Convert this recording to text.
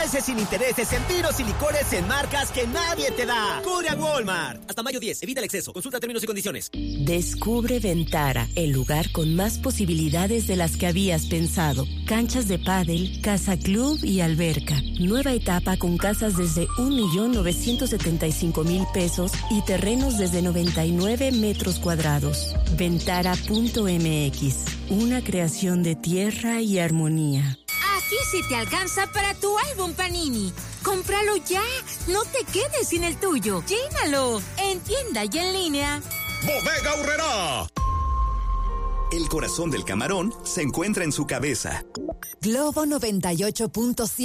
Sin intereses en vinos y licores en marcas que nadie te da. Corre a Walmart. Hasta mayo 10. Evita el exceso. Consulta términos y condiciones. Descubre Ventara, el lugar con más posibilidades de las que habías pensado. Canchas de pádel, casa club y alberca. Nueva etapa con casas desde 1.975.000 pesos y terrenos desde 99 metros cuadrados. Ventara.mx. Una creación de tierra y armonía. Aquí sí te alcanza para tu álbum Panini. ¡Cómpralo ya! No te quedes sin el tuyo. ¡Llénalo! En tienda y en línea. ¡Bodega Aurrerá! El corazón del camarón se encuentra en su cabeza. Globo 98.7.